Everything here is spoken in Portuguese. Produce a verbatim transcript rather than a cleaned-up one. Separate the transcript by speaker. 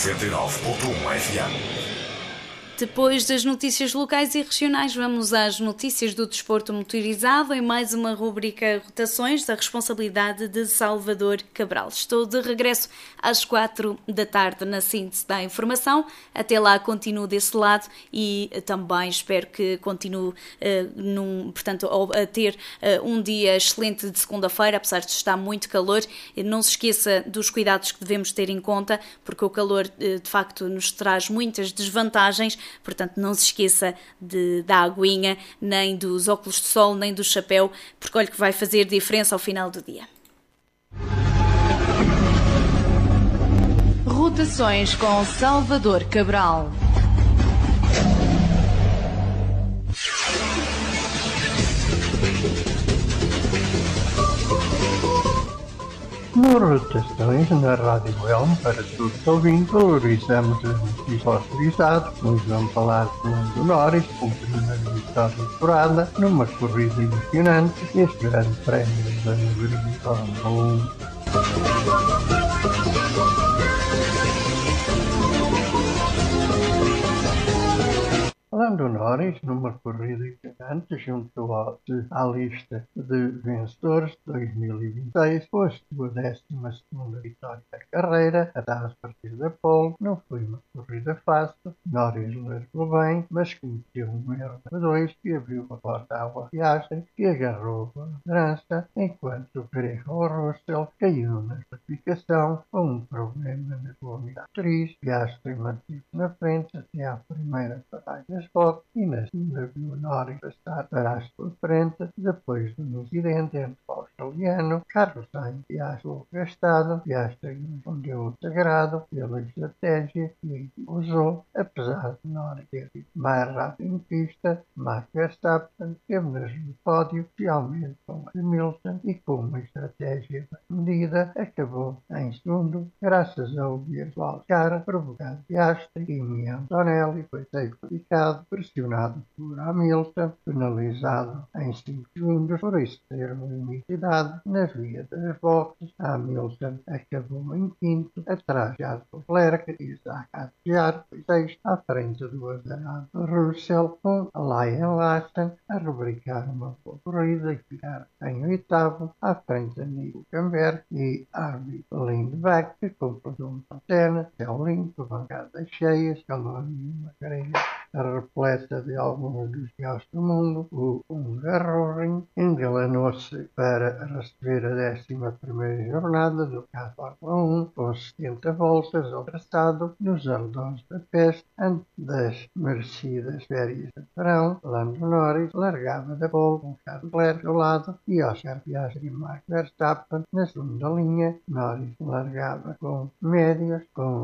Speaker 1: noventa e nove ponto um F M.
Speaker 2: Depois das notícias locais e regionais, vamos às notícias do desporto motorizado em mais uma rubrica Rotações da responsabilidade de Salvador Cabral. Estou de regresso às quatro da tarde na síntese da informação. Até lá continuo desse lado e também espero que continue uh, num, portanto, a ter uh, um dia excelente de segunda-feira, apesar de estar muito calor. Não se esqueça dos cuidados que devemos ter em conta, porque o calor uh, de facto nos traz muitas desvantagens. Portanto, não se esqueça de, da aguinha, nem dos óculos de sol, nem do chapéu, porque olha que vai fazer diferença ao final do dia.
Speaker 3: Rotações com Salvador Cabral.
Speaker 4: No Rotações, na Rádio Elm, para todos os ouvintes, valorizamos as notícias autorizadas. Hoje vamos falar de Lando Norris, com a primeira vitória decorada, numa corrida emocionante, este grande prémio da Hungria Fórmula um. Lando Norris, numa corrida emocionante, juntou-se à lista de vencedores de dois mil e vinte e seis, com a sua décima segunda vitória da carreira, a partir da pole. Não foi uma corrida fácil, Norris largou bem, mas cometeu um erro de dois que abriu a porta à Piastri, que agarrou a liderança, enquanto o grego Russell caiu na classificação com um problema na sua unidade motriz. Piastri manteve na frente até à primeira paragem das boxes e na segunda viu Norris passar para a sua frente depois de um incidente entre o australiano Carlos Sainz e Piastri gastado. Piastri respondeu o sagrado pela estratégia que usou, apesar de Norris ter sido mais rápido em pista. Max Verstappen teve no pódio, especialmente com Hamilton, e com uma estratégia bem medida acabou em segundo, graças ao virtual cara provocado Piastri, e Mian Antonelli foi classificado, pressionado por Hamilton, penalizado em cinco segundos por exceder uma limitação na via das boxes. Hamilton acabou em quinto, atrás de Leclerc e Zakatiar, foi sexto, à frente do azarado Russell, com Liam Lawson a rubricar uma boa corrida e ficar em oitavo, à frente de Nico Hülkenberg e Arvid Lindbergh, que completou uma lanterna, céu limpo, bancadas cheias, calor e uma grelha repleta de alguns dos melhores do mundo. O Hungaroring engalanou-se para receber a décima primeira jornada do carro Fórmula um, com setenta voltas ao traçado nos arredores da peste, antes das merecidas férias de verão. Lando Norris largava da pole com Charles Leclerc ao lado e Oscar Piastri e Max Verstappen na segunda linha. Norris largava com médios, com